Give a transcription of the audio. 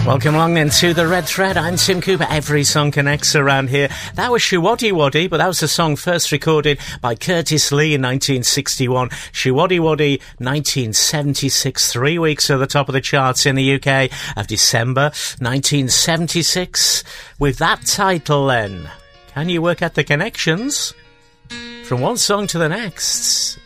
Welcome along then to The Red Thread. I'm Tim Cooper. Every song connects around here. That was Showaddy Waddy, but that was a song first recorded by Curtis Lee in 1961. Showaddy Waddy, 1976. 3 weeks at the top of the charts in the UK of December 1976. With that title then, can you work out the connections from one song to the next?